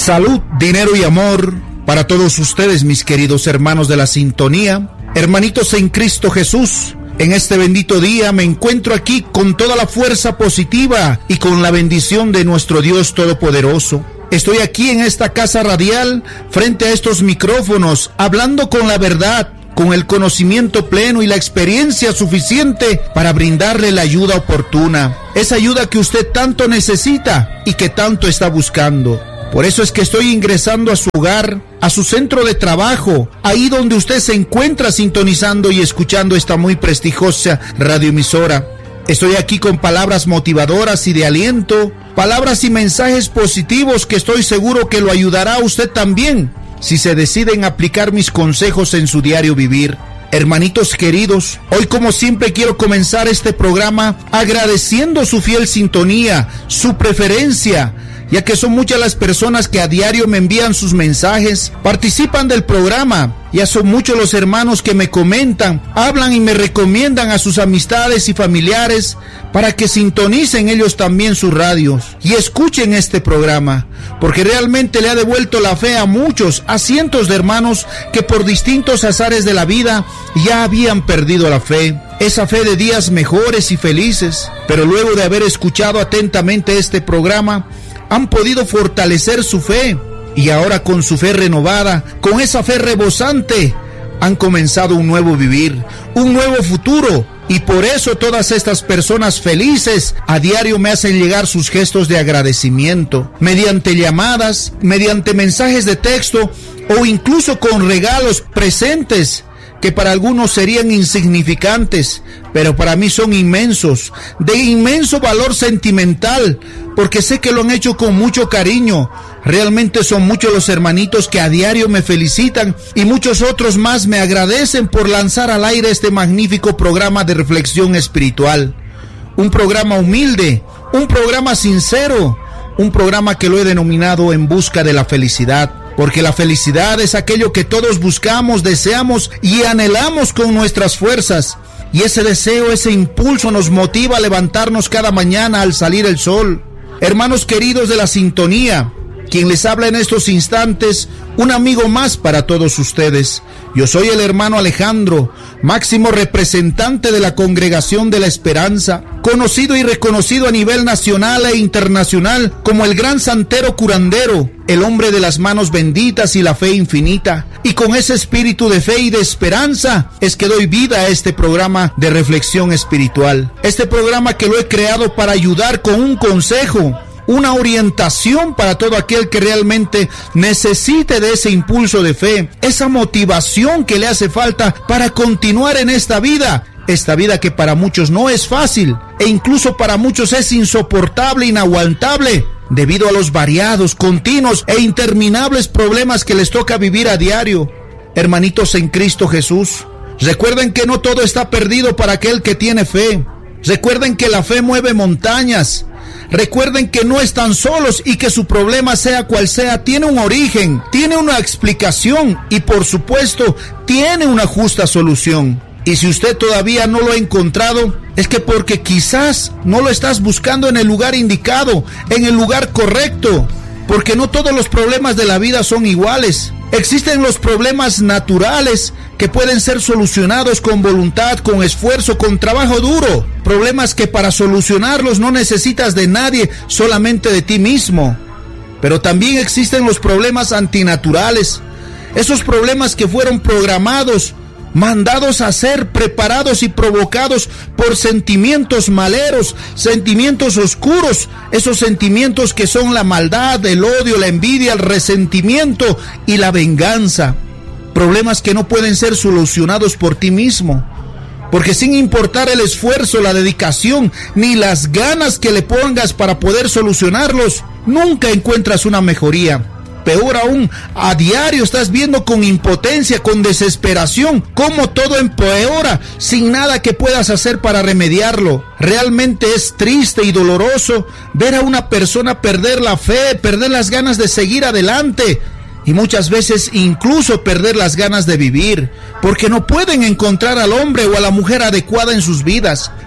Salud, dinero y amor para todos ustedes, mis queridos hermanos de la sintonía, hermanitos en Cristo Jesús. En este bendito día me encuentro aquí con toda la fuerza positiva y con la bendición de nuestro Dios Todopoderoso. Estoy aquí en esta casa radial, frente a estos micrófonos, hablando con la verdad, con el conocimiento pleno y la experiencia suficiente para brindarle la ayuda oportuna. Esa ayuda que usted tanto necesita y que tanto está buscando. Por eso es que estoy ingresando a su hogar, a su centro de trabajo, ahí donde usted se encuentra sintonizando y escuchando esta muy prestigiosa radioemisora. Estoy aquí con palabras motivadoras y de aliento, palabras y mensajes positivos que estoy seguro que lo ayudará a usted también, si se deciden aplicar mis consejos en su diario vivir. Hermanitos queridos, hoy como siempre quiero comenzar este programa agradeciendo su fiel sintonía, su preferencia, ya que son muchas las personas que a diario me envían sus mensajes, participan del programa. Ya son muchos los hermanos que me comentan, hablan y me recomiendan a sus amistades y familiares para que sintonicen ellos también sus radios y escuchen este programa, porque realmente le ha devuelto la fe a muchos, a cientos de hermanos que por distintos azares de la vida ya habían perdido la fe. Esa fe de días mejores y felices, pero luego de haber escuchado atentamente este programa, han podido fortalecer su fe y ahora con su fe renovada, con esa fe rebosante, han comenzado un nuevo vivir, un nuevo futuro. Y por eso todas estas personas felices a diario me hacen llegar sus gestos de agradecimiento, mediante llamadas, mediante mensajes de texto o incluso con regalos, presentes que para algunos serían insignificantes, pero para mí son inmensos, de inmenso valor sentimental, porque sé que lo han hecho con mucho cariño. Realmente son muchos los hermanitos que a diario me felicitan y muchos otros más me agradecen por lanzar al aire este magnífico programa de reflexión espiritual. Un programa humilde, un programa sincero, un programa que lo he denominado En Busca de la Felicidad. Porque la felicidad es aquello que todos buscamos, deseamos y anhelamos con nuestras fuerzas. Y ese deseo, ese impulso nos motiva a levantarnos cada mañana al salir el sol. Hermanos queridos de la sintonía, quien les habla en estos instantes, un amigo más para todos ustedes. Yo soy el hermano Alejandro, máximo representante de la Congregación de la Esperanza, conocido y reconocido a nivel nacional e internacional como el gran santero curandero, el hombre de las manos benditas y la fe infinita. Y con ese espíritu de fe y de esperanza es que doy vida a este programa de reflexión espiritual. Este programa que lo he creado para ayudar con un consejo, una orientación para todo aquel que realmente necesite de ese impulso de fe, esa motivación que le hace falta para continuar en esta vida que para muchos no es fácil e incluso para muchos es insoportable, inaguantable, debido a los variados, continuos e interminables problemas que les toca vivir a diario. Hermanitos en Cristo Jesús, recuerden que no todo está perdido para aquel que tiene fe. Recuerden que la fe mueve montañas. Recuerden que no están solos y que su problema, sea cual sea, tiene un origen, tiene una explicación y por supuesto tiene una justa solución. Y si usted todavía no lo ha encontrado, es que porque quizás no lo estás buscando en el lugar indicado, en el lugar correcto, porque no todos los problemas de la vida son iguales. Existen los problemas naturales que pueden ser solucionados con voluntad, con esfuerzo, con trabajo duro. Problemas que para solucionarlos no necesitas de nadie, solamente de ti mismo. Pero también existen los problemas antinaturales. Esos problemas que fueron programados, mandados a ser, preparados y provocados por sentimientos maleros, sentimientos oscuros, esos sentimientos que son la maldad, el odio, la envidia, el resentimiento y la venganza. Problemas que no pueden ser solucionados por ti mismo, porque sin importar el esfuerzo, la dedicación, ni las ganas que le pongas para poder solucionarlos, nunca encuentras una mejoría. Peor aún, a diario estás viendo con impotencia, con desesperación, cómo todo empeora sin nada que puedas hacer para remediarlo. Realmente es triste y doloroso ver a una persona perder la fe, perder las ganas de seguir adelante y muchas veces incluso perder las ganas de vivir, porque no pueden encontrar al hombre o a la mujer adecuada en sus vidas.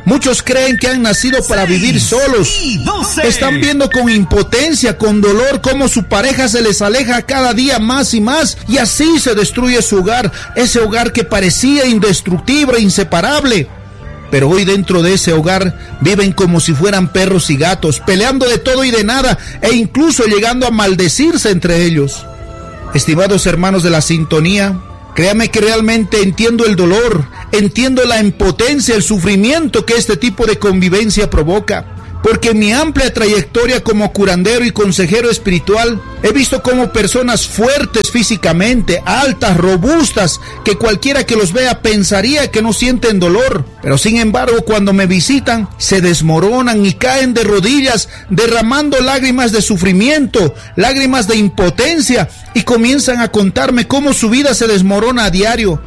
Muchos creen que han nacido para vivir solos. Están viendo con impotencia, con dolor, cómo su pareja se les aleja cada día más y más, y así se destruye su hogar, ese hogar que parecía indestructible, inseparable. Pero hoy dentro de ese hogar viven como si fueran perros y gatos, peleando de todo y de nada, e incluso llegando a maldecirse entre ellos. Estimados hermanos de la sintonía, créame que realmente entiendo el dolor, entiendo la impotencia, el sufrimiento que este tipo de convivencia provoca. Porque en mi amplia trayectoria como curandero y consejero espiritual, he visto cómo personas fuertes físicamente, altas, robustas, que cualquiera que los vea pensaría que no sienten dolor. Pero sin embargo, cuando me visitan, se desmoronan y caen de rodillas, derramando lágrimas de sufrimiento, lágrimas de impotencia, y comienzan a contarme cómo su vida se desmorona a diario.